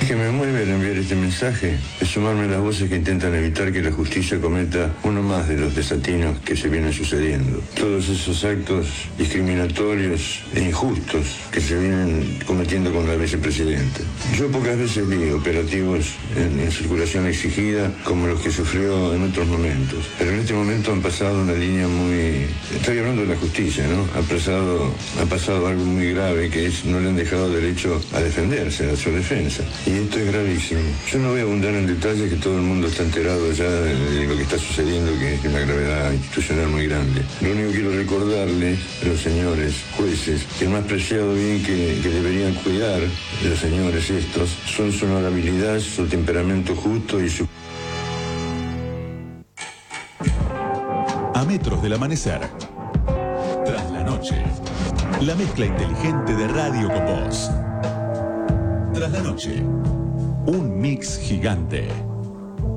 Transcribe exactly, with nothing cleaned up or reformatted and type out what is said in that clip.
que me mueve al enviar este mensaje es sumarme a las voces que intentan evitar que la justicia cometa uno más de los desatinos que se vienen sucediendo. Todos esos actos discriminatorios e injustos que se vienen cometiendo con la vicepresidenta. Yo pocas veces vi operativos en, en circulación exigida como los que sufrió en otros momentos, pero en este momento han pasado una línea muy... Estoy hablando de la justicia, ¿no? Ha pasado, ha pasado algo muy grave, que es no le han dejado derecho a defenderse, a su defensa. Y esto es gravísimo. Yo no voy a abundar en detalles, que todo el mundo está enterado ya de, de lo que está sucediendo, que es una gravedad institucional muy grande. Lo único que quiero recordarles a los señores jueces que el más preciado bien que, que deberían cuidar de los señores estos son su honorabilidad, su temperamento justo y su... A metros del amanecer, tras la noche, la mezcla inteligente de radio con voz. Tras la noche, un mix gigante.